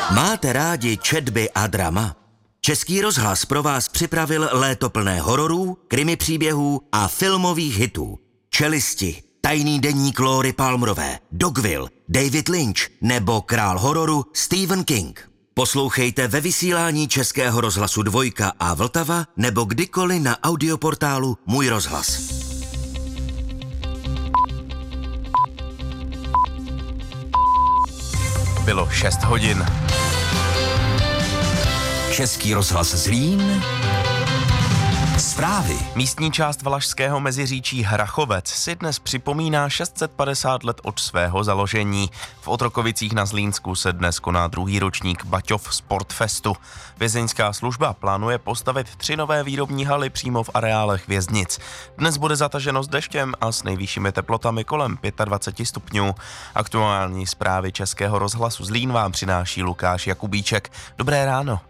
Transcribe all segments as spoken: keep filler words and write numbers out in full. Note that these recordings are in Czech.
Máte rádi četby a drama? Český rozhlas pro vás připravil léto plné hororů, krimi příběhů a filmových hitů. Čelisti, Tajný deník Lóry Palmerové, Dogville, David Lynch nebo král hororu Stephen King. Poslouchejte ve vysílání Českého rozhlasu Dvojka a Vltava nebo kdykoliv na audioportálu Můj rozhlas. Bylo šest hodin. Český rozhlas Zlín. Zprávy. Místní část Valašského Meziříčí Hrachovec si dnes připomíná šest set padesát let od svého založení. V Otrokovicích na Zlínsku se dnes koná druhý ročník Baťov Sportfestu. Vězeňská služba plánuje postavit tři nové výrobní haly přímo v areálech věznic. Dnes bude zataženo s deštěm a s nejvyššími teplotami kolem dvacet pět stupňů. Aktuální zprávy Českého rozhlasu Zlín vám přináší Lukáš Jakubíček. Dobré ráno.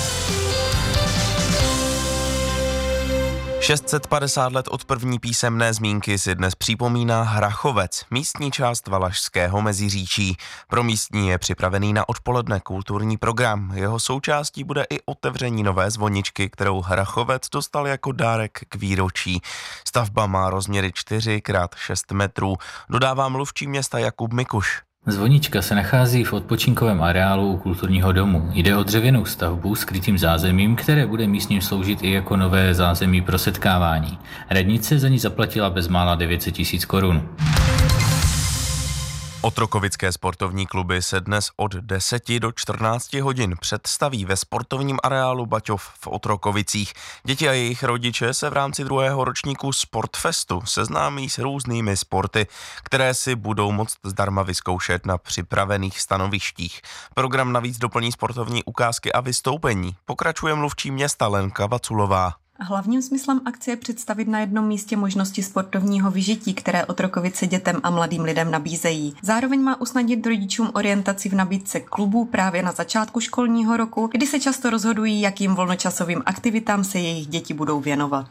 šest set padesát let od první písemné zmínky si dnes připomíná Hrachovec, místní část Valašského Meziříčí. Pro místní je připravený na odpoledne kulturní program. Jeho součástí bude i otevření nové zvoničky, kterou Hrachovec dostal jako dárek k výročí. Stavba má rozměry čtyři krát šest metrů, dodává mluvčí města Jakub Mikuš. Zvonička se nachází v odpočinkovém areálu u kulturního domu. Jde o dřevěnou stavbu s krytým zázemím, které bude místním sloužit i jako nové zázemí pro setkávání. Radnice za ní zaplatila bezmála devět set tisíc korun. Otrokovické sportovní kluby se dnes od deseti do čtrnácti hodin představí ve sportovním areálu Baťov v Otrokovicích. Děti a jejich rodiče se v rámci druhého ročníku Sportfestu seznámí s různými sporty, které si budou moct zdarma vyzkoušet na připravených stanovištích. Program navíc doplní sportovní ukázky a vystoupení. Pokračuje mluvčí města Lenka Vaculová. Hlavním smyslem akce je představit na jednom místě možnosti sportovního vyžití, které Otrokovice dětem a mladým lidem nabízejí. Zároveň má usnadnit rodičům orientaci v nabídce klubů právě na začátku školního roku, kdy se často rozhodují, jakým volnočasovým aktivitám se jejich děti budou věnovat.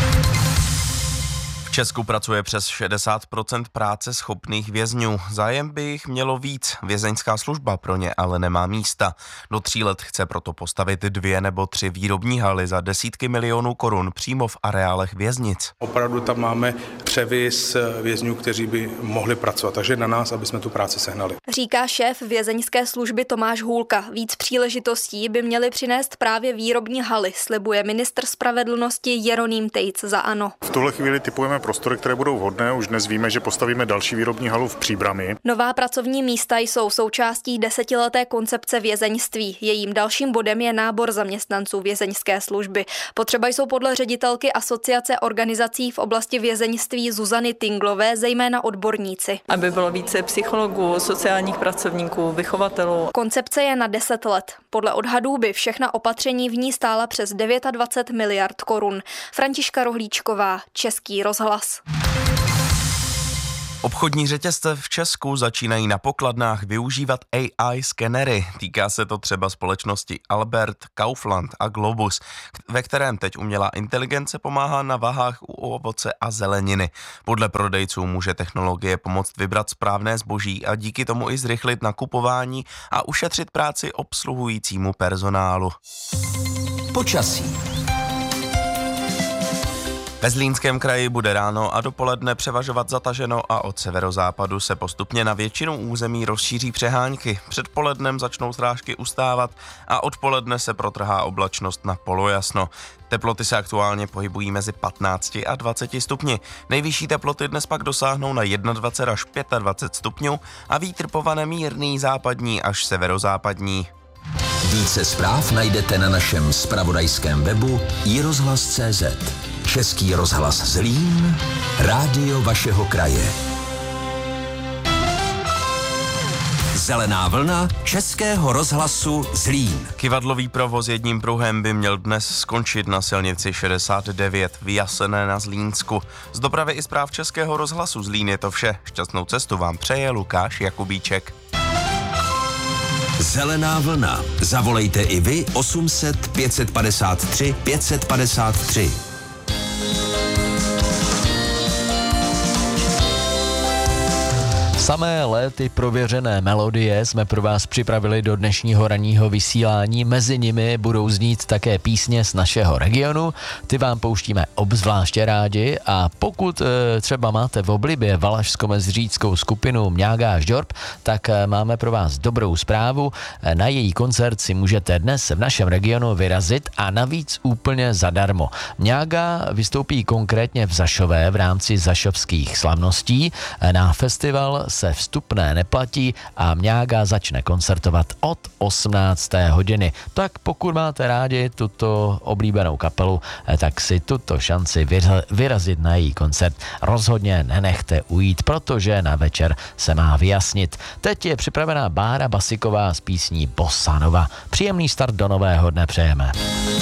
V Česku pracuje přes šedesát procent práce schopných vězňů. Zájem by jich mělo víc. Vězeňská služba pro ně ale nemá místa. Do tří let chce proto postavit dvě nebo tři výrobní haly za desítky milionů korun přímo v areálech věznic. Opravdu tam máme převis vězňů, kteří by mohli pracovat, takže na nás, aby jsme tu práci sehnali. Říká šéf vězeňské služby Tomáš Hůlka. Víc příležitostí by měly přinést právě výrobní haly, slibuje ministr spravedlnosti Jeroným Tejc za ANO. V tuhle chvíli typujeme prostory, které budou vhodné. Už dnes víme, že postavíme další výrobní halu v Příbrami. Nová pracovní místa jsou součástí desetileté koncepce vězeňství. Jejím dalším bodem je nábor zaměstnanců vězeňské služby. Potřeba jsou podle ředitelky Asociace organizací v oblasti vězeňství Zuzany Tinglové zejména odborníci. Aby bylo více psychologů, sociálních pracovníků, vychovatelů. Koncepce je na deset let. Podle odhadů by všechna opatření v ní stála přes dvacet devět miliard korun. Františka Rohlíčková, Český rozhlas. Obchodní řetězce v Česku začínají na pokladnách využívat A I skenery. Týká se to třeba společnosti Albert, Kaufland a Globus, ve kterém teď umělá inteligence pomáhá na vahách u ovoce a zeleniny. Podle prodejců může technologie pomoct vybrat správné zboží a díky tomu i zrychlit nakupování a ušetřit práci obsluhujícímu personálu. Počasí. Ve Zlínském kraji bude ráno a dopoledne převažovat zataženo a od severozápadu se postupně na většinu území rozšíří přehánky. Předpolednem začnou srážky ustávat a odpoledne se protrhá oblačnost na polojasno. Teploty se aktuálně pohybují mezi patnácti a dvaceti stupni. Nejvyšší teploty dnes pak dosáhnou na dvacet jedna až dvacet pět stupňů a vítr povane mírný západní až severozápadní. Více zpráv najdete na našem zpravodajském webu i rozhlas tečka cé zet. Český rozhlas Zlín, rádio vašeho kraje. Zelená vlna Českého rozhlasu Zlín. Kyvadlový provoz jedním pruhem by měl dnes skončit na silnici šedesát devět v Jasené na Zlínsku. Z dopravy i zpráv Českého rozhlasu Zlín je to vše. Šťastnou cestu vám přeje Lukáš Jakubíček. Zelená vlna. Zavolejte i vy osm set pět padesát tři pět padesát tři. Samé léty prověřené melodie jsme pro vás připravili do dnešního ranního vysílání. Mezi nimi budou znít také písně z našeho regionu. Ty vám pouštíme obzvláště rádi a pokud e, třeba máte v oblibě valašsko-meziříčskou skupinu Mňága a Žďorb, tak e, máme pro vás dobrou zprávu. E, na její koncert si můžete dnes v našem regionu vyrazit a navíc úplně zadarmo. Mňága vystoupí konkrétně v Zašové v rámci zašovských slavností. E, na festival se vstupné neplatí a Mňága začne koncertovat od osmnácté hodiny. Tak pokud máte rádi tuto oblíbenou kapelu, tak si tuto šanci vyrazit na její koncert rozhodně nenechte ujít, protože na večer se má vyjasnit. Teď je připravená Bára Basiková s písní Bossa Nova. Příjemný start do nového dne přejeme.